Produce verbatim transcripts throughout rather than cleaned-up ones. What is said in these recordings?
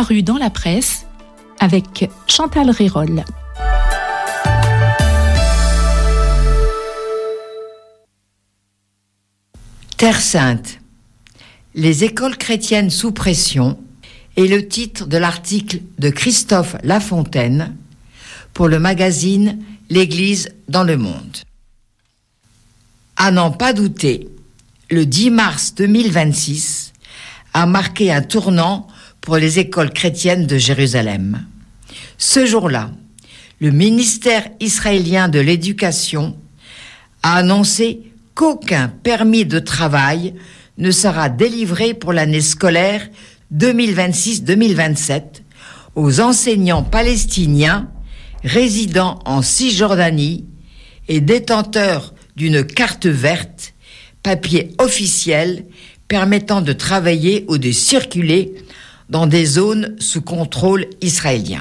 paru dans la presse avec Chantal Rérol. Terre Sainte, les écoles chrétiennes sous pression est le titre de l'article de Christophe Lafontaine pour le magazine L'Église dans le monde. À n'en pas douter, le dix mars deux mille vingt-six a marqué un tournant pour les écoles chrétiennes de Jérusalem. Ce jour-là, le ministère israélien de l'Éducation a annoncé qu'aucun permis de travail ne sera délivré pour l'année scolaire deux mille vingt-six deux mille vingt-sept aux enseignants palestiniens résidant en Cisjordanie et détenteurs d'une carte verte, papier officiel permettant de travailler ou de circuler dans des zones sous contrôle israélien.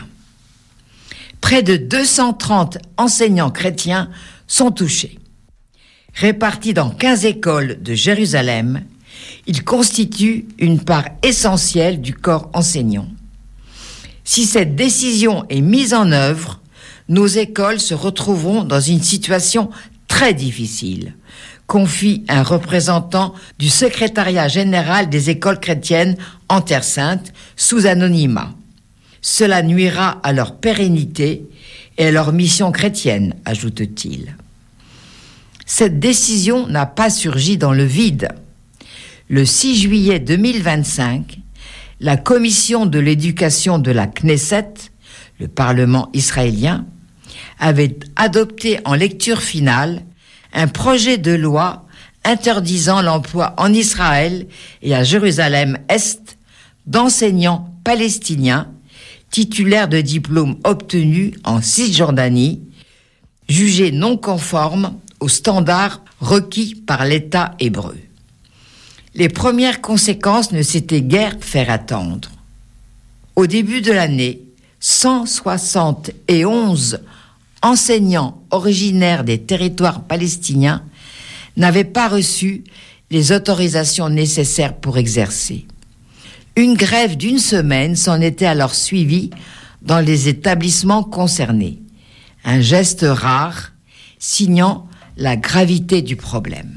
Près de deux cent trente enseignants chrétiens sont touchés. Répartis dans quinze écoles de Jérusalem, ils constituent une part essentielle du corps enseignant. Si cette décision est mise en œuvre, nos écoles se retrouveront dans une situation très difficile, confie un représentant du secrétariat général des écoles chrétiennes en Terre Sainte sous anonymat. Cela nuira à leur pérennité et à leur mission chrétienne, ajoute-t-il. Cette décision n'a pas surgi dans le vide. Le six juillet deux mille vingt-cinq, la commission de l'éducation de la Knesset, le Parlement israélien, avait adopté en lecture finale un projet de loi interdisant l'emploi en Israël et à Jérusalem-Est d'enseignants palestiniens titulaires de diplômes obtenus en Cisjordanie, jugés non conformes aux standards requis par l'État hébreu. Les premières conséquences ne s'étaient guère fait attendre. Au début de l'année, cent soixante et onze enseignants originaires des territoires palestiniens n'avaient pas reçu les autorisations nécessaires pour exercer. Une grève d'une semaine s'en était alors suivie dans les établissements concernés. Un geste rare, signant la gravité du problème.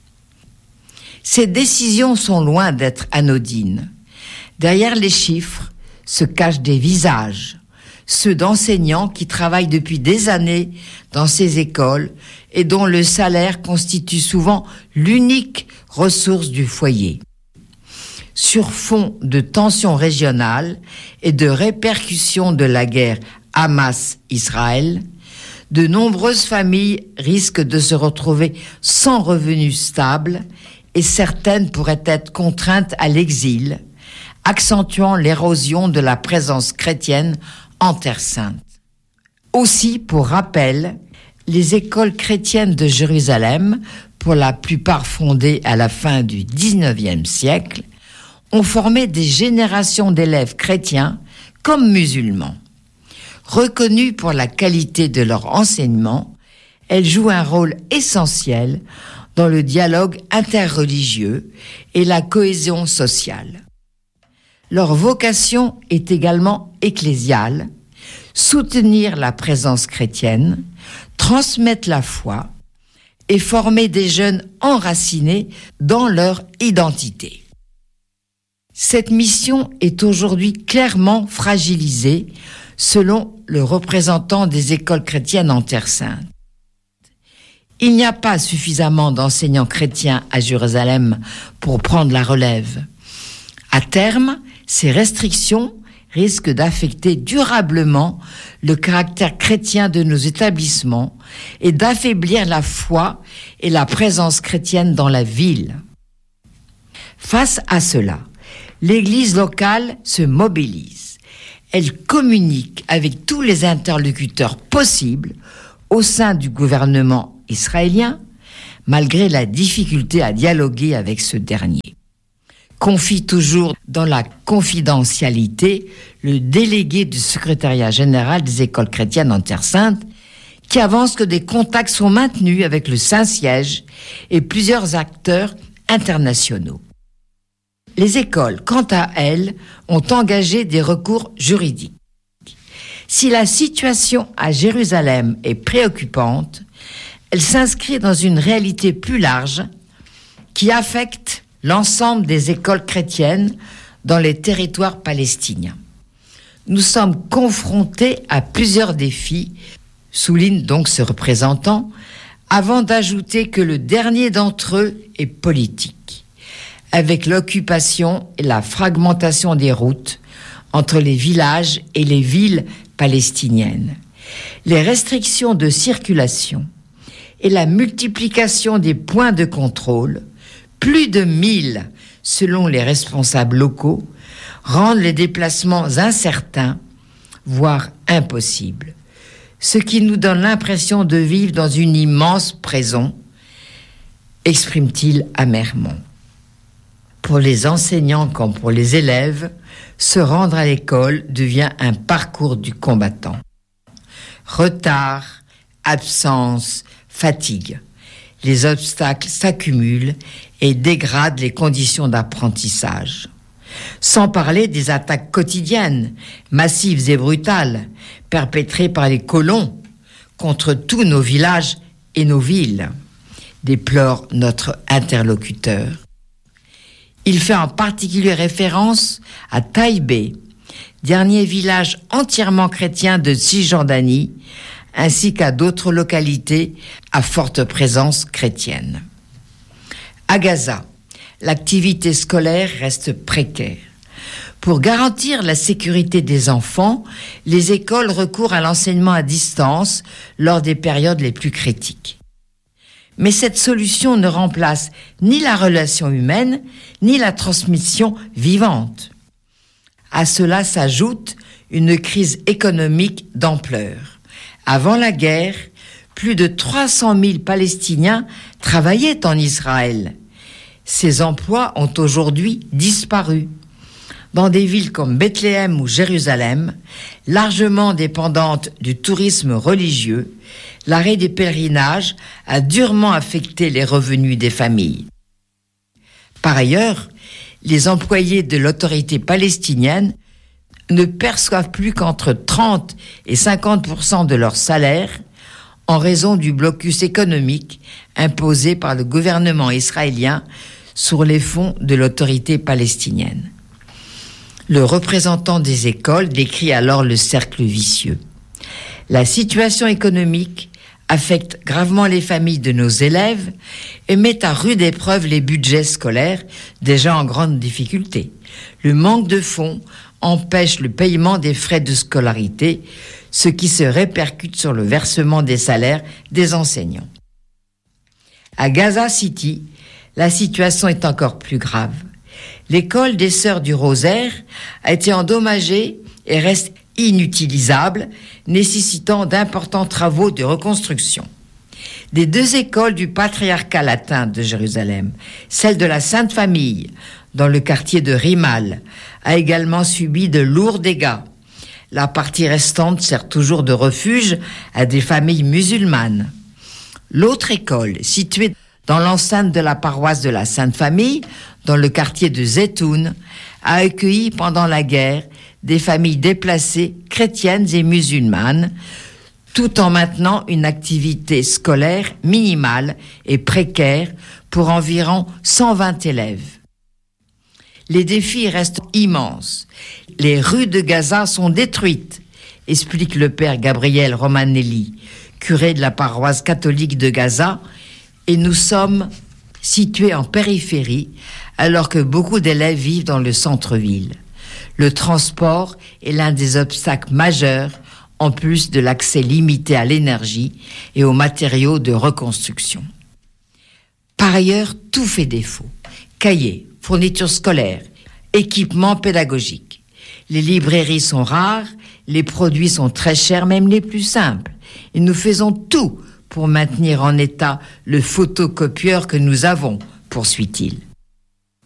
Ces décisions sont loin d'être anodines. Derrière les chiffres se cachent des visages, ceux d'enseignants qui travaillent depuis des années dans ces écoles et dont le salaire constitue souvent l'unique ressource du foyer. Sur fond de tensions régionales et de répercussions de la guerre Hamas-Israël, de nombreuses familles risquent de se retrouver sans revenus stables et certaines pourraient être contraintes à l'exil, accentuant l'érosion de la présence chrétienne en Terre Sainte. Aussi, pour rappel, les écoles chrétiennes de Jérusalem, pour la plupart fondées à la fin du dix-neuvième siècle, ont formé des générations d'élèves chrétiens comme musulmans. Reconnues pour la qualité de leur enseignement, elles jouent un rôle essentiel dans le dialogue interreligieux et la cohésion sociale. Leur vocation est également ecclésiale, soutenir la présence chrétienne, transmettre la foi et former des jeunes enracinés dans leur identité. Cette mission est aujourd'hui clairement fragilisée, selon le représentant des écoles chrétiennes en Terre Sainte. Il n'y a pas suffisamment d'enseignants chrétiens à Jérusalem pour prendre la relève. À terme, ces restrictions risquent d'affecter durablement le caractère chrétien de nos établissements et d'affaiblir la foi et la présence chrétienne dans la ville. Face à cela, l'Église locale se mobilise. Elle communique avec tous les interlocuteurs possibles au sein du gouvernement israélien, malgré la difficulté à dialoguer avec ce dernier. Confie toujours dans la confidentialité le délégué du secrétariat général des écoles chrétiennes en Terre Sainte, qui avance que des contacts sont maintenus avec le Saint-Siège et plusieurs acteurs internationaux. Les écoles, quant à elles, ont engagé des recours juridiques. Si la situation à Jérusalem est préoccupante, elle s'inscrit dans une réalité plus large qui affecte l'ensemble des écoles chrétiennes dans les territoires palestiniens. Nous sommes confrontés à plusieurs défis, souligne donc ce représentant, avant d'ajouter que le dernier d'entre eux est politique, avec l'occupation et la fragmentation des routes entre les villages et les villes palestiniennes, les restrictions de circulation et la multiplication des points de contrôle, plus de mille selon les responsables locaux, rendent les déplacements incertains, voire impossibles, ce qui nous donne l'impression de vivre dans une immense prison, exprime-t-il amèrement. Pour les enseignants comme pour les élèves, se rendre à l'école devient un parcours du combattant. Retard, absence, fatigue. Les obstacles s'accumulent et dégradent les conditions d'apprentissage. Sans parler des attaques quotidiennes, massives et brutales, perpétrées par les colons contre tous nos villages et nos villes, déplore notre interlocuteur. Il fait en particulier référence à Taïbé, dernier village entièrement chrétien de Cisjordanie, ainsi qu'à d'autres localités à forte présence chrétienne. À Gaza, l'activité scolaire reste précaire. Pour garantir la sécurité des enfants, les écoles recourent à l'enseignement à distance lors des périodes les plus critiques. Mais cette solution ne remplace ni la relation humaine, ni la transmission vivante. À cela s'ajoute une crise économique d'ampleur. Avant la guerre, plus de trois cent mille Palestiniens travaillaient en Israël. Ces emplois ont aujourd'hui disparu. Dans des villes comme Bethléem ou Jérusalem, largement dépendantes du tourisme religieux, l'arrêt des pèlerinages a durement affecté les revenus des familles. Par ailleurs, les employés de l'autorité palestinienne ne perçoivent plus qu'entre trente et cinquante pour cent de leur salaire en raison du blocus économique imposé par le gouvernement israélien sur les fonds de l'autorité palestinienne. Le représentant des écoles décrit alors le cercle vicieux. La situation économique affecte gravement les familles de nos élèves et met à rude épreuve les budgets scolaires déjà en grande difficulté. Le manque de fonds empêche le paiement des frais de scolarité, ce qui se répercute sur le versement des salaires des enseignants. À Gaza City, la situation est encore plus grave. L'école des Sœurs du Rosaire a été endommagée et reste inutilisable, nécessitant d'importants travaux de reconstruction. Des deux écoles du patriarcat latin de Jérusalem, celle de la Sainte Famille, dans le quartier de Rimal, a également subi de lourds dégâts. La partie restante sert toujours de refuge à des familles musulmanes. L'autre école, située dans l'enceinte de la paroisse de la Sainte Famille, dans le quartier de Zetoun, a accueilli pendant la guerre des familles déplacées chrétiennes et musulmanes, tout en maintenant une activité scolaire minimale et précaire pour environ cent vingt élèves. Les défis restent immenses. Les rues de Gaza sont détruites, explique le père Gabriel Romanelli, curé de la paroisse catholique de Gaza, et nous sommes situés en périphérie, alors que beaucoup d'élèves vivent dans le centre-ville. Le transport est l'un des obstacles majeurs, en plus de l'accès limité à l'énergie et aux matériaux de reconstruction. Par ailleurs, tout fait défaut. Cahiers, fournitures scolaires, équipements pédagogiques. Les librairies sont rares, les produits sont très chers, même les plus simples. Et nous faisons tout pour maintenir en état le photocopieur que nous avons, poursuit-il.